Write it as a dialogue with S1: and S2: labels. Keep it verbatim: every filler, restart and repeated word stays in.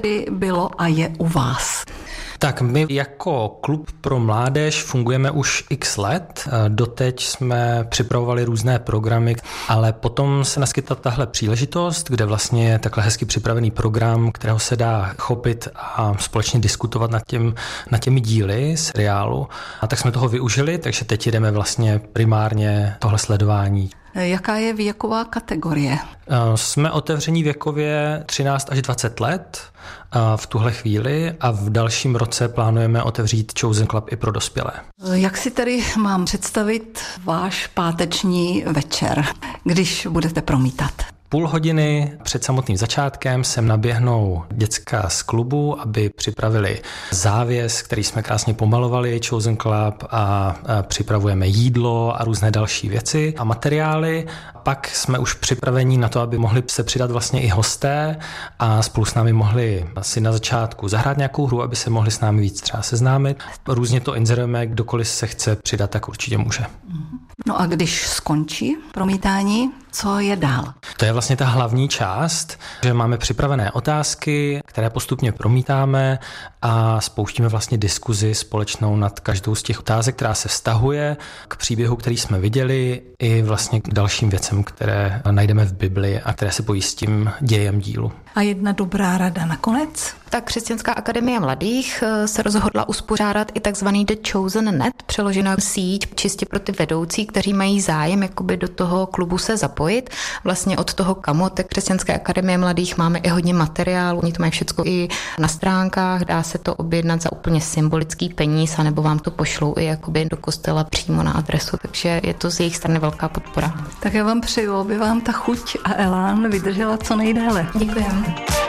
S1: tedy bylo a je u vás?
S2: Tak my jako klub pro mládež fungujeme už x let. Doteď jsme připravovali různé programy, ale potom se naskytla tahle příležitost, kde vlastně je takhle hezky připravený program, kterého se dá chopit a společně diskutovat nad, těm, nad těmi díly seriálu. A tak jsme toho využili, takže teď jdeme vlastně primárně tohle sledování.
S1: Jaká je věková kategorie?
S2: Jsme otevření věkově třináct až dvacet let v tuhle chvíli a v dalším roce plánujeme otevřít Chosen Club i pro dospělé.
S1: Jak si tedy mám představit váš páteční večer, když budete promítat?
S2: Půl hodiny před samotným začátkem sem naběhnou děcka z klubu, aby připravili závěs, který jsme krásně pomalovali, Chosen Club, a, a připravujeme jídlo a různé další věci a materiály. Pak jsme už připraveni na to, aby mohli se přidat vlastně i hosté a spolu s námi mohli asi na začátku zahrát nějakou hru, aby se mohli s námi víc třeba seznámit. Různě to inzerujeme, kdokoliv se chce přidat, tak určitě může.
S1: No a když skončí promítání, co je dál?
S2: To je vlastně ta hlavní část, že máme připravené otázky, které postupně promítáme a spouštíme vlastně diskuzi společnou nad každou z těch otázek, která se vztahuje k příběhu, který jsme viděli, i vlastně k dalším věcem, které najdeme v Bibli a které se pojí s tím dějem dílu.
S1: A jedna dobrá rada nakonec?
S3: Tak Křesťanská akademie mladých se rozhodla uspořádat i takzvaný The Chosen Net, přeloženou síť čistě pro ty vedoucí, kteří mají zájem jakoby do toho klubu se zapojit. Vlastně od toho Kamote Křesťanské akademie mladých máme i hodně materiálu, oni to mají všechno i na stránkách, dá se to objednat za úplně symbolický peníz, anebo vám to pošlou i jakoby do kostela přímo na adresu, takže je to z jejich strany velká podpora.
S1: Tak já vám přeju, aby vám ta chuť a elán vydržela co nejdéle.
S3: Děkujeme.